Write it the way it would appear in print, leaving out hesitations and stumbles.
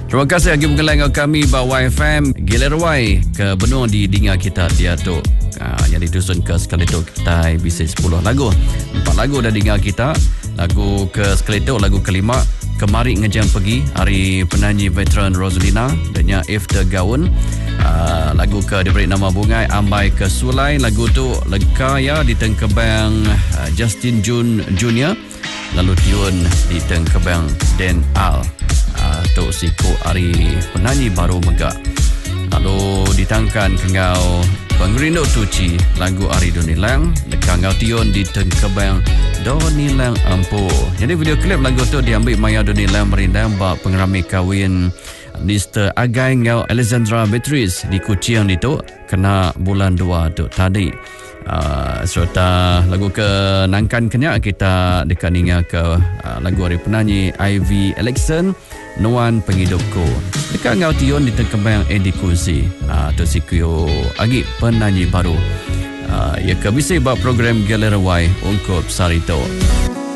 Terima kasih lagi mengelak kami bawa FM Gilerawai ke benua di Dinga kita Tiatuk. Yang ditusun ke Skeletor kita bisa 10 lagu. 4 lagu dah Dinga kita. Lagu ke Skeletor, lagu kelima Kemari Ngejam Pergi, hari penyanyi veteran Rosalina dan After Gaun. Lagu ke diberi nama Bungai Ambai ke Sulai, lagu tu Leka ya di Tengkebang Justin Junior, lalu Tiun di Tengkebang Dan Al Tok Siku hari penyanyi baru megak. Lalu ditangkan kengau Pengerindo Tuci, lagu Ari Donilang Leka ngau Tiun di Tengkebang Donilang Ampu. Jadi video klip lagu tu diambil Maya Donilang merindang bak pengerami kahwin Mr. Agai ngau Alexandra Beatrice di Kuching itu kena bulan 2 tu tadi. Serta lagu ke Nangkan Kenyak kita dekat ninga ke lagu hari penyanyi Ivy Alexson Nuan Pengidupku. Dekat ngau Tion di Tengkembang Edi Kursi. Tu sikio agi penyanyi baru. Ya ke bisa buat program Gilerawai ungkup Sarito.